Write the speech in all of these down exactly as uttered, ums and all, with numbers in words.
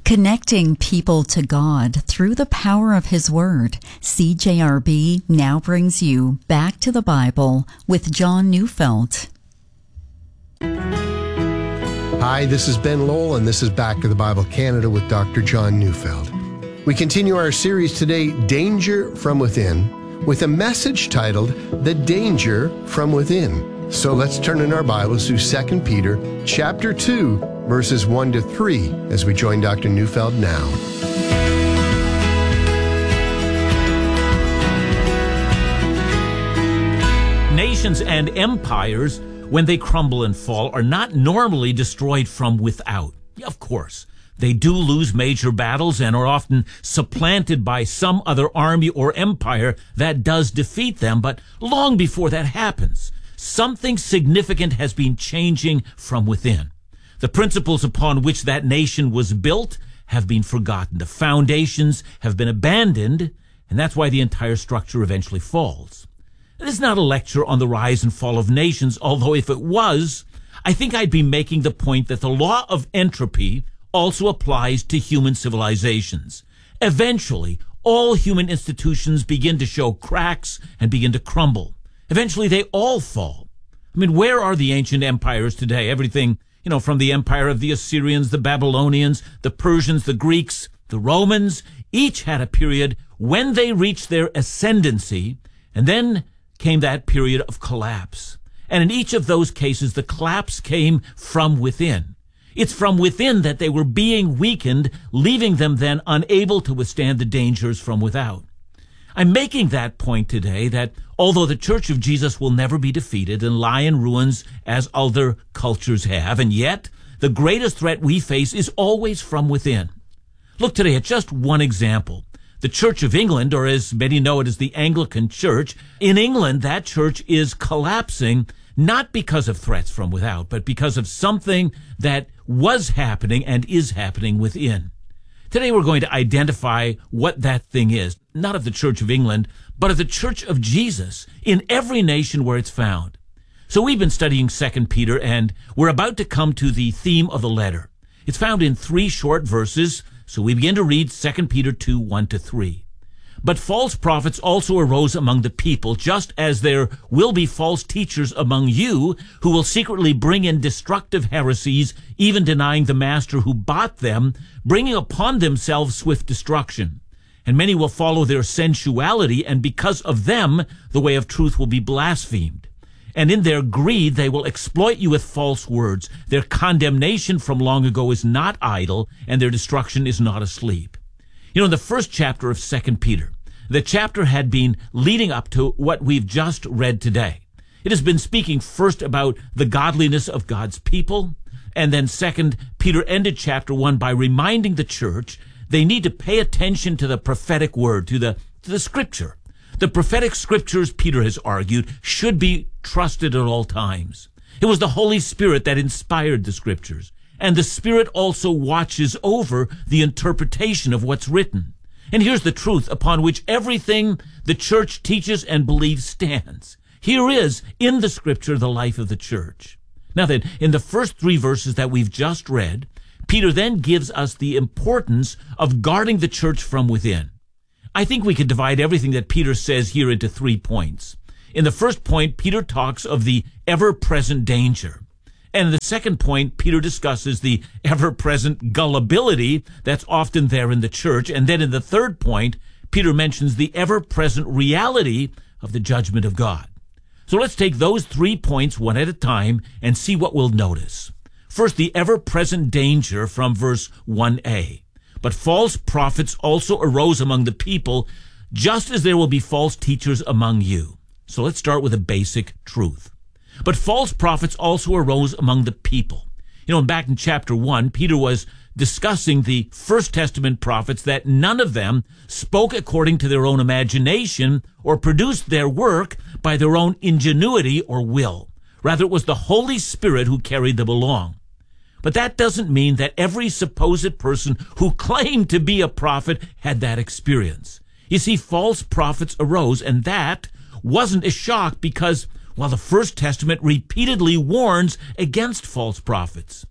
Connecting people to God through the power of His Word, C J R B now brings you Back to the Bible with John Neufeld. Hi, this is Ben Lowell, and this is Back to the Bible Canada with Doctor John Neufeld. We continue our series today, Danger from Within, with a message titled, The Danger from Within. So let's turn in our Bibles to Second Peter chapter two, verses one to three, as we join Doctor Neufeld now. Nations and empires, when they crumble and fall, are not normally destroyed from without. Of course, they do lose major battles and are often supplanted by some other army or empire that does defeat them, but long before that happens, something significant has been changing from within. The principles upon which that nation was built have been forgotten. The foundations have been abandoned, and that's why the entire structure eventually falls. This is not a lecture on the rise and fall of nations, although if it was, I think I'd be making the point that the law of entropy also applies to human civilizations. Eventually, all human institutions begin to show cracks and begin to crumble. Eventually, they all fall. I mean, where are the ancient empires today? Everything, you know, from the empire of the Assyrians, the Babylonians, the Persians, the Greeks, the Romans, each had a period when they reached their ascendancy, and then came that period of collapse. And in each of those cases, the collapse came from within. It's from within that they were being weakened, leaving them then unable to withstand the dangers from without. I'm making that point today that although the Church of Jesus will never be defeated and lie in ruins as other cultures have, and yet the greatest threat we face is always from within. Look today at just one example. The Church of England, or as many know it as the Anglican Church, in England that church is collapsing not because of threats from without, but because of something that was happening and is happening within. Today we're going to identify what that thing is, not of the Church of England, but of the Church of Jesus in every nation where it's found. So we've been studying Second Peter, and we're about to come to the theme of the letter. It's found in three short verses, so we begin to read Second Peter two, one to three. But false prophets also arose among the people, just as there will be false teachers among you who will secretly bring in destructive heresies, even denying the master who bought them, bringing upon themselves swift destruction. And many will follow their sensuality, and because of them the way of truth will be blasphemed. And in their greed they will exploit you with false words. Their condemnation from long ago is not idle, and their destruction is not asleep. You know, in the first chapter of Second Peter, the chapter had been leading up to what we've just read today. It has been speaking first about the godliness of God's people, and then second, Peter ended chapter one by reminding the church they need to pay attention to the prophetic word, to the, to the scripture. The prophetic scriptures, Peter has argued, should be trusted at all times. It was the Holy Spirit that inspired the scriptures, and the Spirit also watches over the interpretation of what's written. And here's the truth upon which everything the church teaches and believes stands. Here is, in the scripture, the life of the church. Now then, in the first three verses that we've just read, Peter then gives us the importance of guarding the church from within. I think we could divide everything that Peter says here into three points. In the first point, Peter talks of the ever-present danger. And in the second point, Peter discusses the ever-present gullibility that's often there in the church. And then in the third point, Peter mentions the ever-present reality of the judgment of God. So let's take those three points one at a time and see what we'll notice. First, the ever-present danger from verse one a. But false prophets also arose among the people, just as there will be false teachers among you. So let's start with a basic truth. But false prophets also arose among the people. You know, back in chapter one, Peter was discussing the First Testament prophets, that none of them spoke according to their own imagination or produced their work by their own ingenuity or will. Rather, it was the Holy Spirit who carried them along. But that doesn't mean that every supposed person who claimed to be a prophet had that experience. You see, false prophets arose, and that wasn't a shock because, while the First Testament repeatedly warns against false prophets.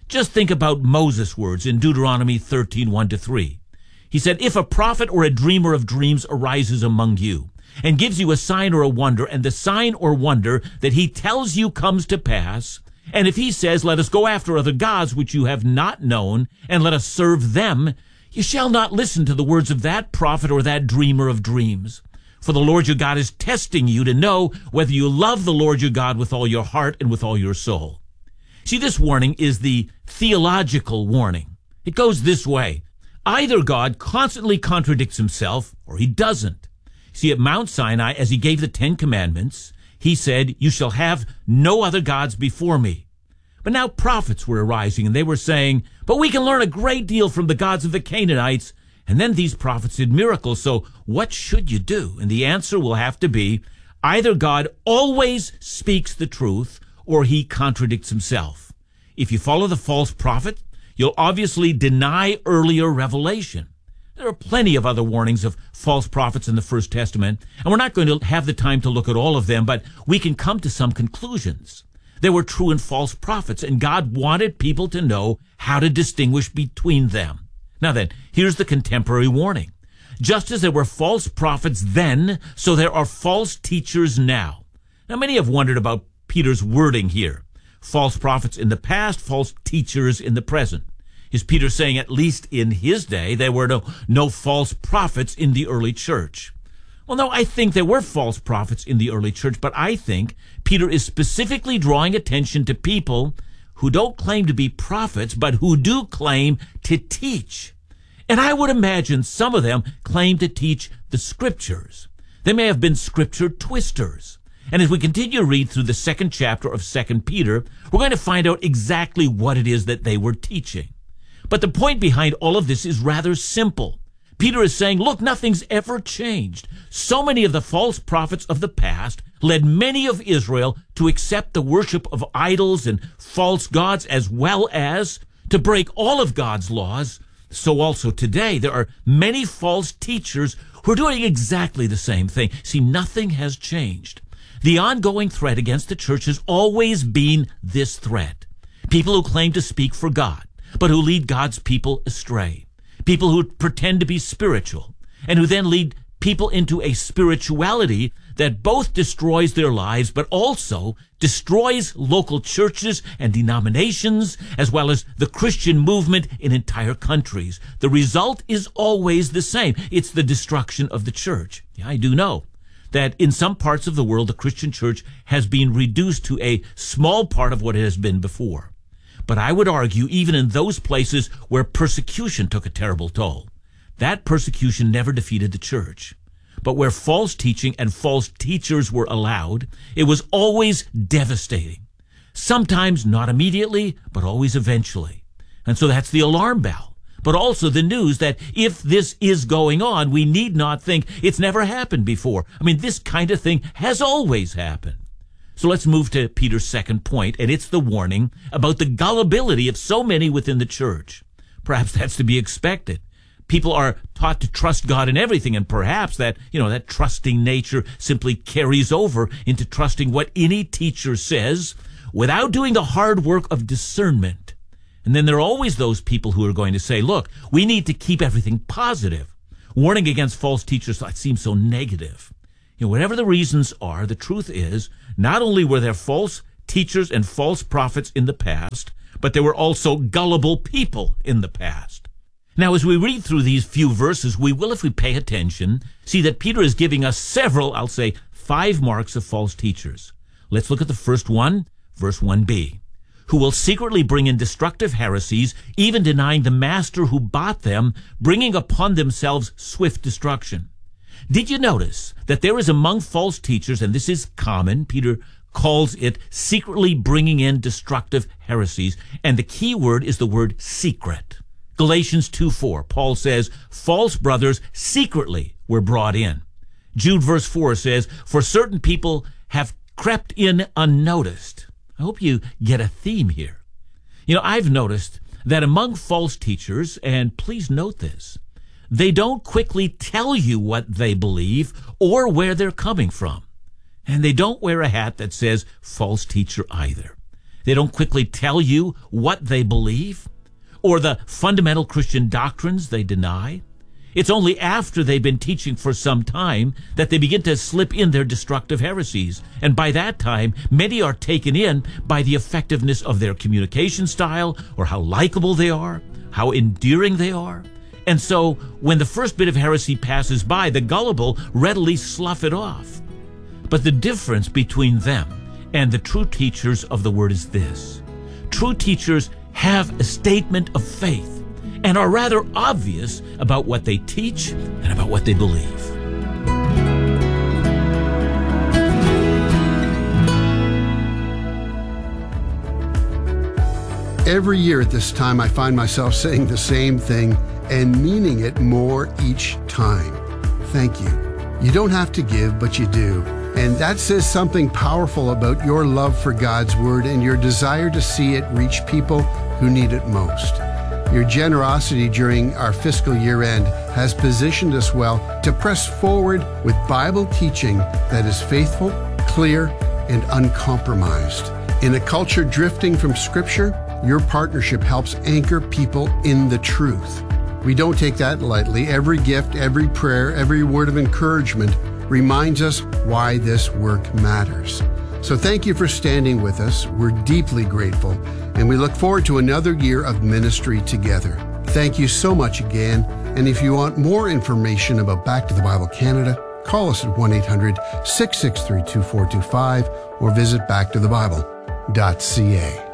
Just think about Moses' words in Deuteronomy thirteen, one to three. He said, "If a prophet or a dreamer of dreams arises among you and gives you a sign or a wonder, and the sign or wonder that he tells you comes to pass, and if he says, 'Let us go after other gods which you have not known, and let us serve them,' you shall not listen to the words of that prophet or that dreamer of dreams. For the Lord your God is testing you to know whether you love the Lord your God with all your heart and with all your soul." See, this warning is the theological warning. It goes this way. Either God constantly contradicts himself, or he doesn't. See, at Mount Sinai, as he gave the Ten Commandments, he said, "You shall have no other gods before me." But now prophets were arising, and they were saying, "But we can learn a great deal from the gods of the Canaanites." And then these prophets did miracles, so what should you do? And the answer will have to be, either God always speaks the truth, or he contradicts himself. If you follow the false prophet, you'll obviously deny earlier revelation. There are plenty of other warnings of false prophets in the First Testament, and we're not going to have the time to look at all of them, but we can come to some conclusions. There were true and false prophets, and God wanted people to know how to distinguish between them. Now then, here's the contemporary warning. Just as there were false prophets then, so there are false teachers now. Now, many have wondered about Peter's wording here. False prophets in the past, false teachers in the present. Is Peter saying at least in his day there were no, no false prophets in the early church? Well, no, I think there were false prophets in the early church, but I think Peter is specifically drawing attention to people who don't claim to be prophets, but who do claim to teach. And I would imagine some of them claim to teach the scriptures. They may have been scripture twisters. And as we continue to read through the second chapter of Second Peter, we're going to find out exactly what it is that they were teaching. But the point behind all of this is rather simple. Peter is saying, look, nothing's ever changed. So many of the false prophets of the past led many of Israel to accept the worship of idols and false gods, as well as to break all of God's laws. So also today, there are many false teachers who are doing exactly the same thing. See, nothing has changed. The ongoing threat against the church has always been this threat. People who claim to speak for God, but who lead God's people astray. People who pretend to be spiritual, and who then lead people into a spirituality that both destroys their lives, but also destroys local churches and denominations, as well as the Christian movement in entire countries. The result is always the same. It's the destruction of the church. Yeah, I do know that in some parts of the world, the Christian church has been reduced to a small part of what it has been before. But I would argue, even in those places where persecution took a terrible toll, that persecution never defeated the church. But where false teaching and false teachers were allowed, it was always devastating. Sometimes not immediately, but always eventually. And so that's the alarm bell. But also the news that if this is going on, we need not think it's never happened before. I mean, this kind of thing has always happened. So let's move to Peter's second point, and it's the warning about the gullibility of so many within the church. Perhaps that's to be expected. People are taught to trust God in everything, and perhaps that, you know, that trusting nature simply carries over into trusting what any teacher says without doing the hard work of discernment. And then there are always those people who are going to say, look, we need to keep everything positive. Warning against false teachers, that seems so negative. You know, whatever the reasons are, the truth is, not only were there false teachers and false prophets in the past, but there were also gullible people in the past. Now, as we read through these few verses, we will, if we pay attention, see that Peter is giving us several, I'll say, five marks of false teachers. Let's look at the first one, verse one b. Who will secretly bring in destructive heresies, even denying the master who bought them, bringing upon themselves swift destruction. Did you notice that there is among false teachers, and this is common, Peter calls it secretly bringing in destructive heresies, and the key word is the word secret. Galatians two four, Paul says, false brothers secretly were brought in. Jude verse four says, for certain people have crept in unnoticed. I hope you get a theme here. You know, I've noticed that among false teachers, and please note this, they don't quickly tell you what they believe or where they're coming from. And they don't wear a hat that says false teacher either. They don't quickly tell you what they believe or the fundamental Christian doctrines they deny. It's only after they've been teaching for some time that they begin to slip in their destructive heresies. And by that time, many are taken in by the effectiveness of their communication style or how likable they are, how endearing they are. And so when the first bit of heresy passes by, the gullible readily slough it off. But the difference between them and the true teachers of the Word is this. True teachers have a statement of faith and are rather obvious about what they teach and about what they believe. Every year at this time, I find myself saying the same thing and meaning it more each time. Thank you. You don't have to give, but you do. And that says something powerful about your love for God's Word and your desire to see it reach people who need it most. Your generosity during our fiscal year end has positioned us well to press forward with Bible teaching that is faithful, clear, and uncompromised. In a culture drifting from Scripture, your partnership helps anchor people in the truth. We don't take that lightly. Every gift, every prayer, every word of encouragement reminds us why this work matters. So thank you for standing with us. We're deeply grateful, and we look forward to another year of ministry together. Thank you so much again, and if you want more information about Back to the Bible Canada, call us at one eight hundred, six six three, two four two five or visit back to the bible dot c a.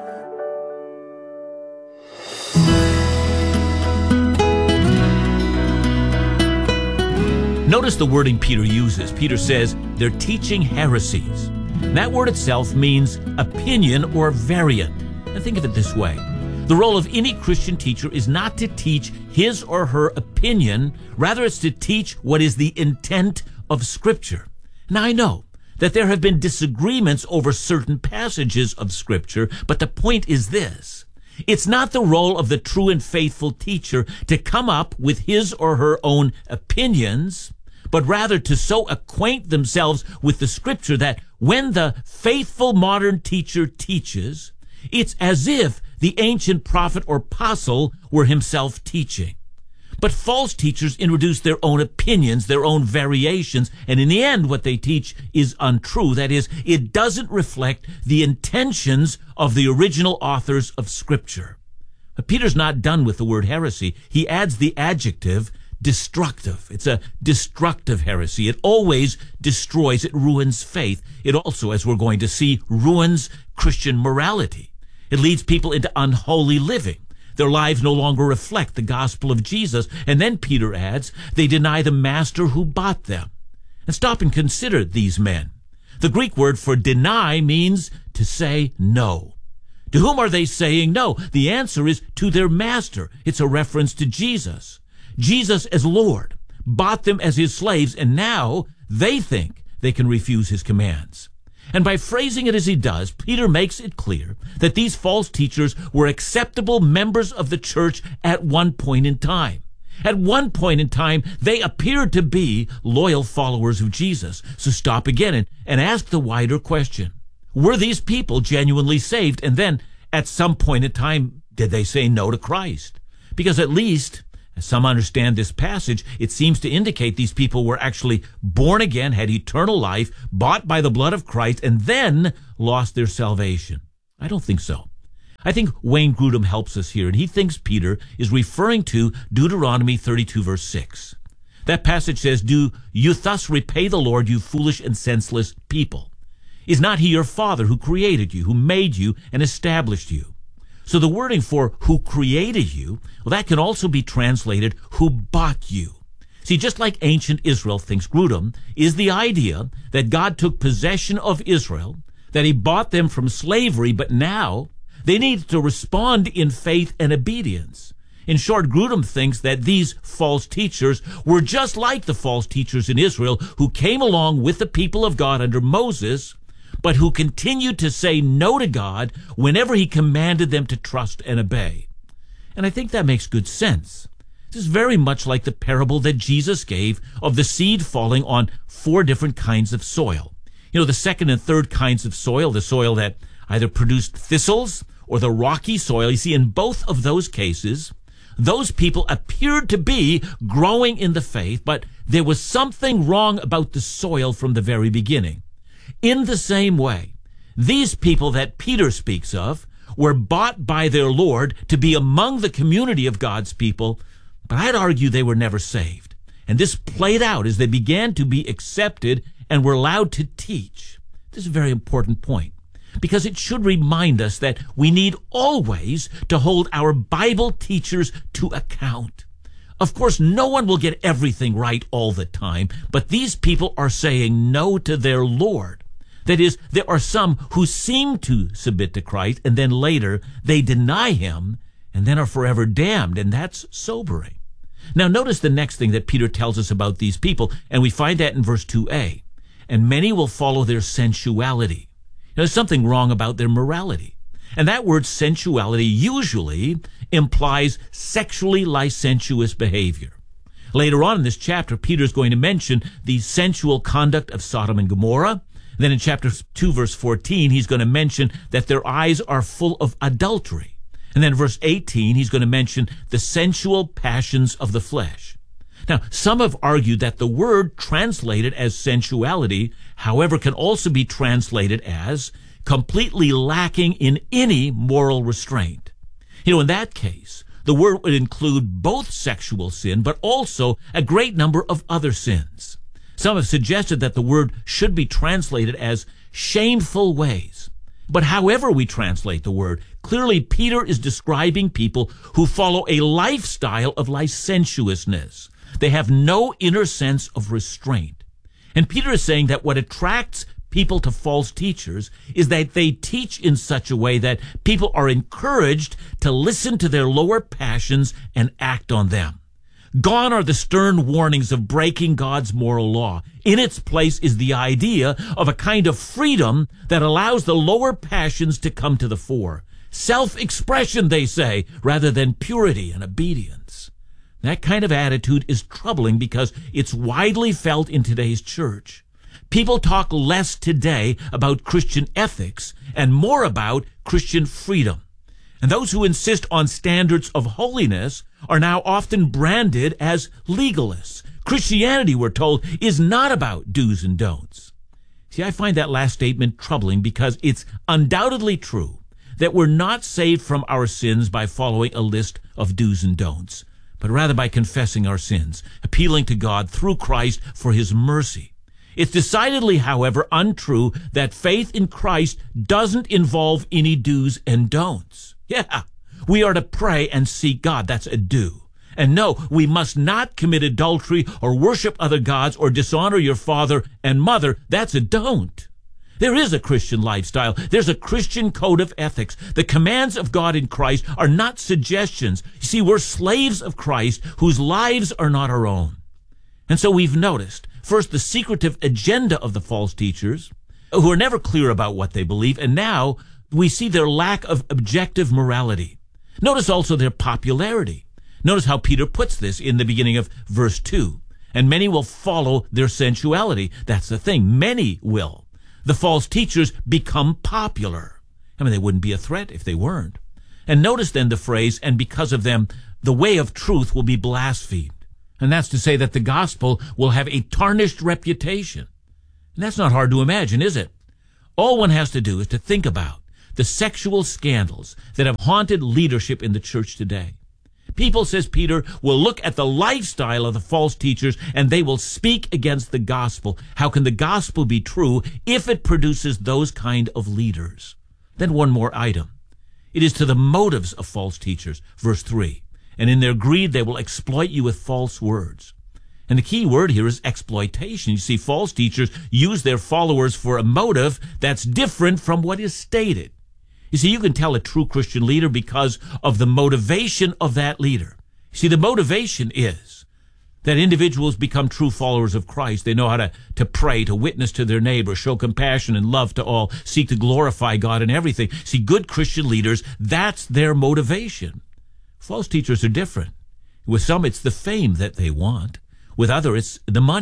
Notice the wording Peter uses. Peter says they're teaching heresies. And that word itself means opinion or variant. And think of it this way. The role of any Christian teacher is not to teach his or her opinion. Rather, it's to teach what is the intent of Scripture. Now, I know that there have been disagreements over certain passages of Scripture, but the point is this. It's not the role of the true and faithful teacher to come up with his or her own opinions, but rather to so acquaint themselves with the Scripture that when the faithful modern teacher teaches, it's as if the ancient prophet or apostle were himself teaching. But false teachers introduce their own opinions, their own variations, and in the end what they teach is untrue. That is, it doesn't reflect the intentions of the original authors of Scripture. But Peter's not done with the word heresy. He adds the adjective destructive. It's a destructive heresy. It always destroys. It ruins faith. It also, as we're going to see, ruins Christian morality. It leads people into unholy living. Their lives no longer reflect the gospel of Jesus. And then Peter adds, they deny the master who bought them. And stop and consider these men. The Greek word for deny means to say no. To whom are they saying no? The answer is to their master. It's a reference to Jesus. Jesus as Lord bought them as his slaves, and now they think they can refuse his commands. And by phrasing it as he does, Peter makes it clear that these false teachers were acceptable members of the church at one point in time. At one point in time, they appeared to be loyal followers of Jesus. So stop again and, and ask the wider question. Were these people genuinely saved? And then, at some point in time, did they say no to Christ? Because at least, as some understand this passage, it seems to indicate these people were actually born again, had eternal life, bought by the blood of Christ, and then lost their salvation. I don't think so. I think Wayne Grudem helps us here, and he thinks Peter is referring to Deuteronomy thirty-two, verse six. That passage says, "Do you thus repay the Lord, you foolish and senseless people? Is not he your father who created you, who made you and established you?" So the wording for who created you, well, that can also be translated who bought you. See, just like ancient Israel, thinks Grudem, is the idea that God took possession of Israel, that he bought them from slavery, but now they need to respond in faith and obedience. In short, Grudem thinks that these false teachers were just like the false teachers in Israel who came along with the people of God under Moses, but who continued to say no to God whenever he commanded them to trust and obey. And I think that makes good sense. This is very much like the parable that Jesus gave of the seed falling on four different kinds of soil. You know, the second and third kinds of soil, the soil that either produced thistles or the rocky soil. You see, in both of those cases, those people appeared to be growing in the faith, but there was something wrong about the soil from the very beginning. In the same way, these people that Peter speaks of were bought by their Lord to be among the community of God's people, but I'd argue they were never saved. And this played out as they began to be accepted and were allowed to teach. This is a very important point, because it should remind us that we need always to hold our Bible teachers to account. Of course, no one will get everything right all the time, but these people are saying no to their Lord. That is, there are some who seem to submit to Christ, and then later they deny him, and then are forever damned, and that's sobering. Now notice the next thing that Peter tells us about these people, and we find that in verse two a. And many will follow their sensuality. There's something wrong about their morality. And that word sensuality usually implies sexually licentious behavior. Later on in this chapter, Peter's going to mention the sensual conduct of Sodom and Gomorrah. Then in chapter two, verse fourteen, he's going to mention that their eyes are full of adultery. And then verse eighteen, he's going to mention the sensual passions of the flesh. Now, some have argued that the word translated as sensuality, however, can also be translated as completely lacking in any moral restraint. You know, in that case, the word would include both sexual sin, but also a great number of other sins. Some have suggested that the word should be translated as shameful ways. But however we translate the word, clearly Peter is describing people who follow a lifestyle of licentiousness. They have no inner sense of restraint. And Peter is saying that what attracts people to false teachers is that they teach in such a way that people are encouraged to listen to their lower passions and act on them. Gone are the stern warnings of breaking God's moral law. In its place is the idea of a kind of freedom that allows the lower passions to come to the fore. Self-expression, they say, rather than purity and obedience. That kind of attitude is troubling because it's widely felt in today's church. People talk less today about Christian ethics and more about Christian freedom. And those who insist on standards of holiness are now often branded as legalists. Christianity, we're told, is not about do's and don'ts. See, I find that last statement troubling because it's undoubtedly true that we're not saved from our sins by following a list of do's and don'ts, but rather by confessing our sins, appealing to God through Christ for his mercy. It's decidedly, however, untrue that faith in Christ doesn't involve any do's and don'ts. Yeah, we are to pray and seek God. That's a do. And no, we must not commit adultery or worship other gods or dishonor your father and mother. That's a don't. There is a Christian lifestyle. There's a Christian code of ethics. The commands of God in Christ are not suggestions. You see, we're slaves of Christ whose lives are not our own. And so we've noticed, first, the secretive agenda of the false teachers, who are never clear about what they believe, and now we see their lack of objective morality. Notice also their popularity. Notice how Peter puts this in the beginning of verse two. And many will follow their sensuality. That's the thing. Many will. The false teachers become popular. I mean, they wouldn't be a threat if they weren't. And notice then the phrase, and because of them, the way of truth will be blasphemed. And that's to say that the gospel will have a tarnished reputation. And that's not hard to imagine, is it? All one has to do is to think about the sexual scandals that have haunted leadership in the church today. People, says Peter, will look at the lifestyle of the false teachers and they will speak against the gospel. How can the gospel be true if it produces those kind of leaders? Then one more item. It is to the motives of false teachers, verse three. And in their greed they will exploit you with false words. And the key word here is exploitation. You see, false teachers use their followers for a motive that's different from what is stated. You see, you can tell a true Christian leader because of the motivation of that leader. You see, the motivation is that individuals become true followers of Christ. They know how to, to pray, to witness to their neighbor, show compassion and love to all, seek to glorify God in everything. See, good Christian leaders, that's their motivation. False teachers are different. With some, it's the fame that they want. With others, it's the money.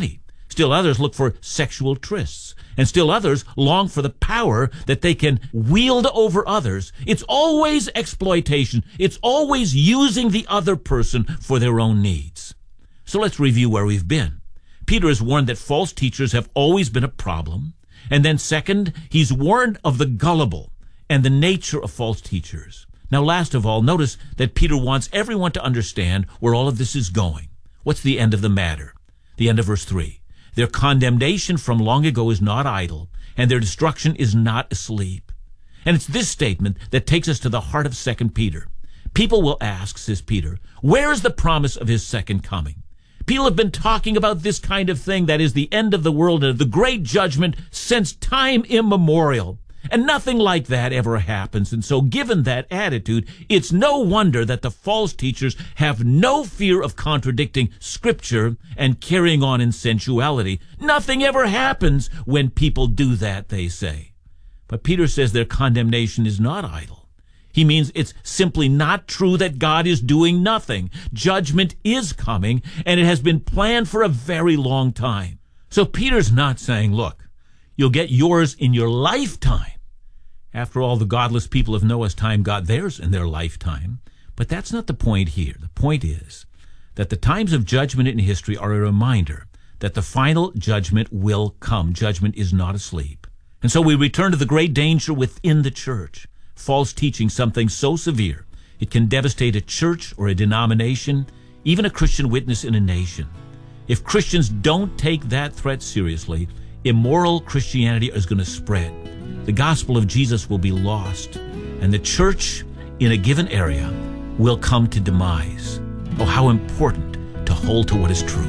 Still others look for sexual trysts. And still others long for the power that they can wield over others. It's always exploitation. It's always using the other person for their own needs. So let's review where we've been. Peter has warned that false teachers have always been a problem. And then second, he's warned of the gullible and the nature of false teachers. Now, last of all, notice that Peter wants everyone to understand where all of this is going. What's the end of the matter? The end of verse three. Their condemnation from long ago is not idle, and their destruction is not asleep. And it's this statement that takes us to the heart of Second Peter. People will ask, says Peter, where is the promise of his second coming? People have been talking about this kind of thing, that is the end of the world and the great judgment, since time immemorial. And nothing like that ever happens. And so given that attitude, it's no wonder that the false teachers have no fear of contradicting Scripture and carrying on in sensuality. Nothing ever happens when people do that, they say. But Peter says their condemnation is not idle. He means it's simply not true that God is doing nothing. Judgment is coming, and it has been planned for a very long time. So Peter's not saying, look, you'll get yours in your lifetime. After all, the godless people of Noah's time got theirs in their lifetime. But that's not the point here. The point is that the times of judgment in history are a reminder that the final judgment will come. Judgment is not asleep. And so we return to the great danger within the church. False teaching, something so severe, it can devastate a church or a denomination, even a Christian witness in a nation. If Christians don't take that threat seriously, immoral Christianity is going to spread. The gospel of Jesus will be lost, and the church in a given area will come to demise. Oh, how important to hold to what is true.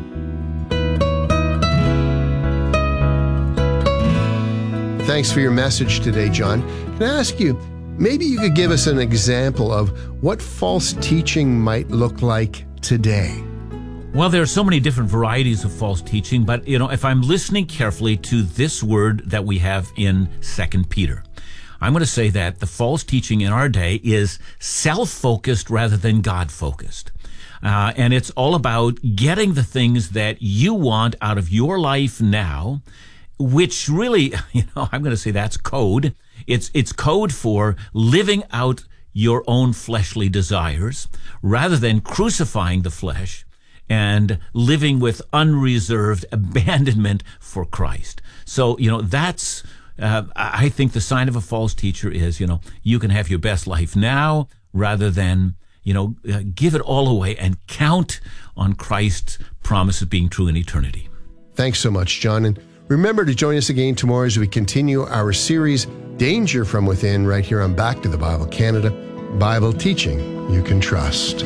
Thanks for your message today, John. Can I ask you, maybe you could give us an example of what false teaching might look like today? Well, there are so many different varieties of false teaching, but, you know, if I'm listening carefully to this word that we have in Second Peter, I'm going to say that the false teaching in our day is self-focused rather than God-focused. Uh, and it's all about getting the things that you want out of your life now, which really, you know, I'm going to say that's code. It's, it's code for living out your own fleshly desires rather than crucifying the flesh and living with unreserved abandonment for Christ. So, you know, that's, uh, I think the sign of a false teacher is, you know, you can have your best life now rather than, you know, uh, give it all away and count on Christ's promise of being true in eternity. Thanks so much, John. And remember to join us again tomorrow as we continue our series, Danger from Within, right here on Back to the Bible Canada, Bible teaching you can trust.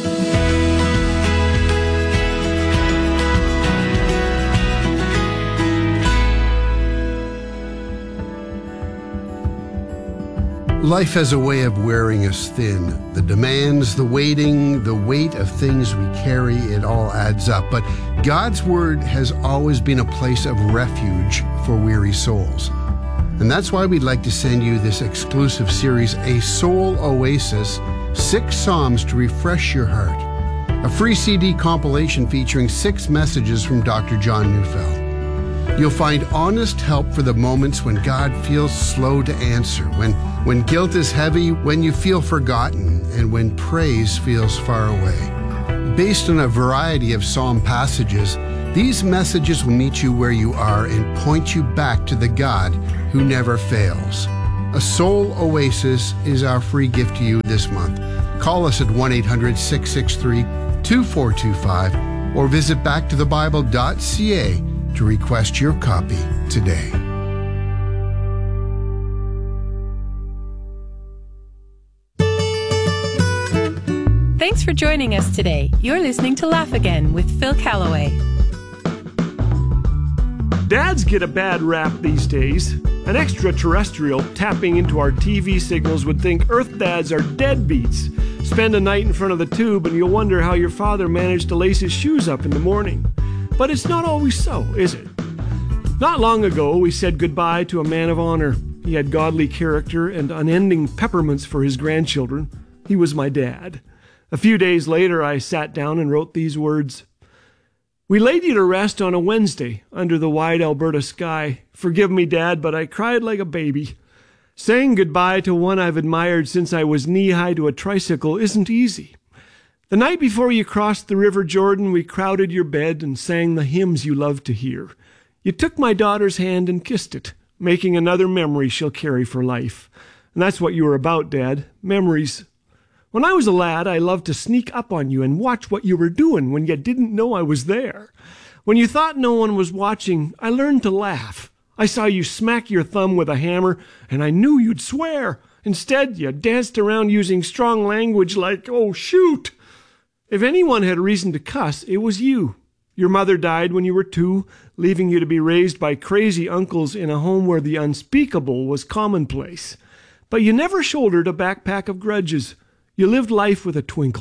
Life has a way of wearing us thin. The demands, the waiting, the weight of things we carry, it all adds up. But God's Word has always been a place of refuge for weary souls. And that's why we'd like to send you this exclusive series, A Soul Oasis, Six Psalms to Refresh Your Heart. A free C D compilation featuring six messages from Doctor John Neufeld. You'll find honest help for the moments when God feels slow to answer, when, when guilt is heavy, when you feel forgotten, and when praise feels far away. Based on a variety of psalm passages, these messages will meet you where you are and point you back to the God who never fails. A Soul Oasis is our free gift to you this month. Call us at one eight hundred, six six three, two four two five or visit back to the bible dot c a to request your copy today. Thanks for joining us today. You're listening to Laugh Again with Phil Callaway. Dads get a bad rap these days. An extraterrestrial tapping into our T V signals would think Earth dads are deadbeats. Spend a night in front of the tube and you'll wonder how your father managed to lace his shoes up in the morning. But it's not always so, is it? Not long ago, we said goodbye to a man of honor. He had godly character and unending peppermints for his grandchildren. He was my dad. A few days later, I sat down and wrote these words. We laid you to rest on a Wednesday under the wide Alberta sky. Forgive me, Dad, but I cried like a baby. Saying goodbye to one I've admired since I was knee-high to a tricycle isn't easy. The night before you crossed the River Jordan, we crowded your bed and sang the hymns you loved to hear. You took my daughter's hand and kissed it, making another memory she'll carry for life. And that's what you were about, Dad, memories. When I was a lad, I loved to sneak up on you and watch what you were doing when you didn't know I was there. When you thought no one was watching, I learned to laugh. I saw you smack your thumb with a hammer, and I knew you'd swear. Instead, you danced around using strong language like, oh, shoot. If anyone had reason to cuss, it was you. Your mother died when you were two, leaving you to be raised by crazy uncles in a home where the unspeakable was commonplace. But you never shouldered a backpack of grudges. You lived life with a twinkle.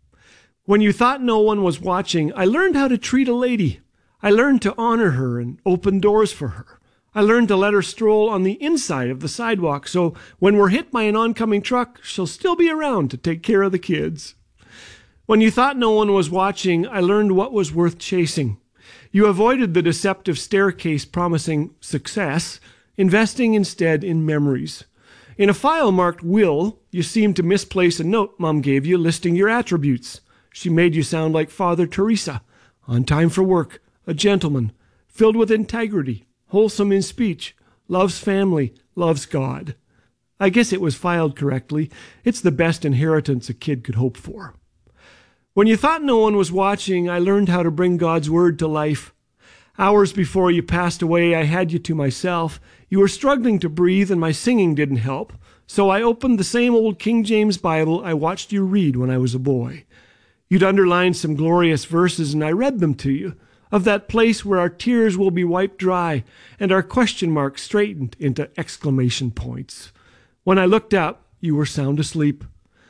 When you thought no one was watching, I learned how to treat a lady. I learned to honor her and open doors for her. I learned to let her stroll on the inside of the sidewalk, so when we're hit by an oncoming truck, she'll still be around to take care of the kids. When you thought no one was watching, I learned what was worth chasing. You avoided the deceptive staircase promising success, investing instead in memories. In a file marked Will, you seemed to misplace a note Mom gave you listing your attributes. She made you sound like Father Teresa, on time for work, a gentleman, filled with integrity, wholesome in speech, loves family, loves God. I guess it was filed correctly. It's the best inheritance a kid could hope for. When you thought no one was watching, I learned how to bring God's word to life. Hours before you passed away, I had you to myself. You were struggling to breathe and my singing didn't help. So I opened the same old King James Bible I watched you read when I was a boy. You'd underlined some glorious verses and I read them to you, of that place where our tears will be wiped dry and our question marks straightened into exclamation points. When I looked up, you were sound asleep.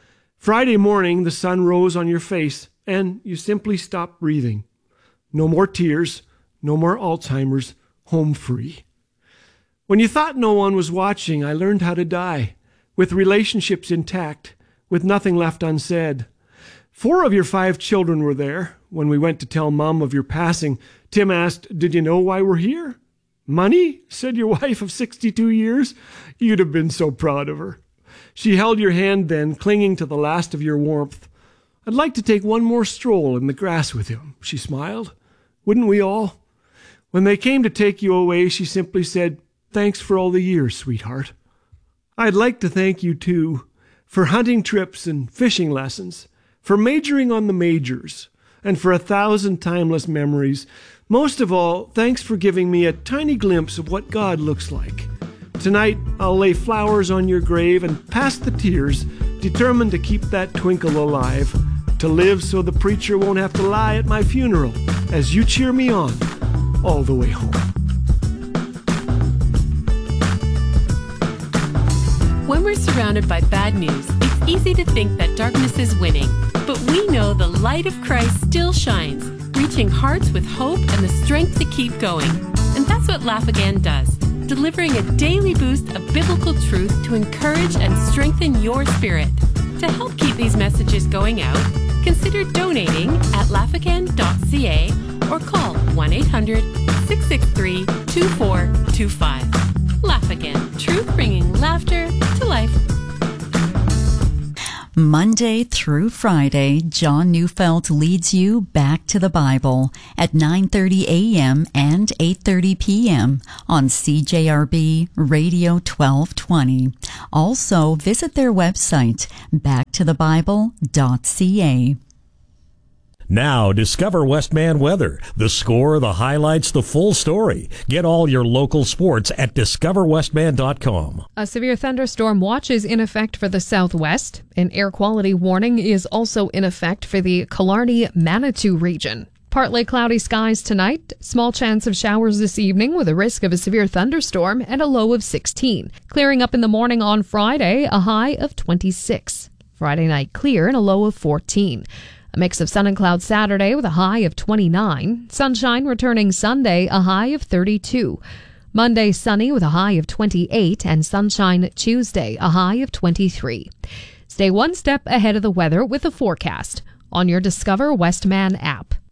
Friday morning, the sun rose on your face and you simply stopped breathing. No more tears. No more Alzheimer's, home free. When you thought no one was watching, I learned how to die, with relationships intact, with nothing left unsaid. Four of your five children were there. When we went to tell Mom of your passing, Tim asked, "Did you know why we're here?" "Money?" said your wife of sixty-two years. You'd have been so proud of her. She held your hand then, clinging to the last of your warmth. "I'd like to take one more stroll in the grass with him," she smiled. "Wouldn't we all?" When they came to take you away, she simply said, "Thanks for all the years, sweetheart." I'd like to thank you, too, for hunting trips and fishing lessons, for majoring on the majors, and for a thousand timeless memories. Most of all, thanks for giving me a tiny glimpse of what God looks like. Tonight, I'll lay flowers on your grave and past the tears, determined to keep that twinkle alive, to live so the preacher won't have to lie at my funeral, as you cheer me on all the way home. When we're surrounded by bad news, it's easy to think that darkness is winning. But we know the light of Christ still shines, reaching hearts with hope and the strength to keep going. And that's what Laugh Again does, delivering a daily boost of biblical truth to encourage and strengthen your spirit. To help keep these messages going out, consider donating at laugh again dot c a or call one eight hundred, six six three, two four two five. Laugh Again, truth bringing laughter to life. Monday through Friday, John Neufeld leads you back to the Bible at nine thirty a.m. and eight thirty p.m. on C J R B Radio twelve twenty. Also, visit their website, back to the bible dot c a. Now, discover Westman Weather. The score, the highlights, the full story. Get all your local sports at discover westman dot com. A severe thunderstorm watch is in effect for the southwest. An air quality warning is also in effect for the Killarney-Manitou region. Partly cloudy skies tonight, small chance of showers this evening with a risk of a severe thunderstorm and a low of sixteen. Clearing up in the morning on Friday, a high of twenty-six. Friday night clear and a low of fourteen. A mix of sun and clouds Saturday with a high of twenty-nine. Sunshine returning Sunday, a high of thirty-two. Monday sunny with a high of twenty-eight and sunshine Tuesday, a high of twenty-three. Stay one step ahead of the weather with the forecast on your Discover Westman app.